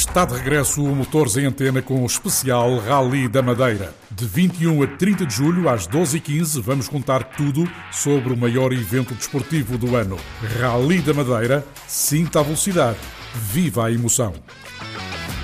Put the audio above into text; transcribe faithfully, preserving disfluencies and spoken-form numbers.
Está de regresso o Motores em Antena com o especial Rally da Madeira. De vinte e um a trinta de julho, às doze e quinze, vamos contar tudo sobre o maior evento desportivo do ano. Rally da Madeira, sinta a velocidade, viva a emoção.